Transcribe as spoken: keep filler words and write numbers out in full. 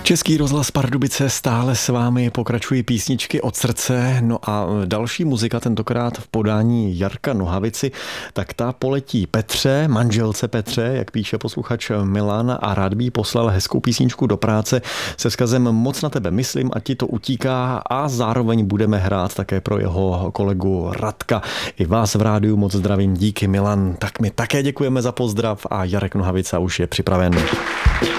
Český rozhlas Pardubice, stále s vámi pokračují písničky od srdce, no a další muzika, tentokrát v podání Jarka Nohavici, tak ta poletí Petře, manželce Petře, jak píše posluchač Milan, a rád by jí poslal hezkou písničku do práce se vzkazem moc na tebe myslím a ti to utíká, a zároveň budeme hrát také pro jeho kolegu Radka. I vás v rádiu moc zdravím, díky Milan, tak my také děkujeme za pozdrav a Jarek Nohavica už je připraven.